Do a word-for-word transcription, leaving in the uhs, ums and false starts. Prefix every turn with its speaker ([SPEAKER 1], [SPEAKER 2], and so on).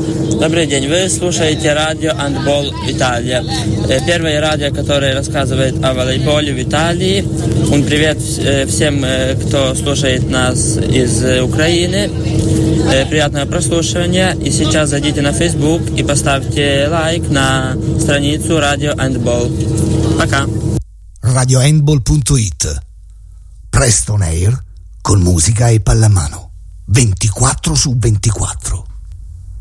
[SPEAKER 1] Добрый день, вы слушаете радио «Handball Италия». Первое радио, которое рассказывает о волейболе в Италии. Un привет всем, кто слушает нас из Украины. Приятного прослушивания. И сейчас зайдите на Facebook и поставьте лайк на страницу радио «Handball». Пока.
[SPEAKER 2] radio handball punto it. Presto on air con musica e pallamano. ventiquattro su ventiquattro.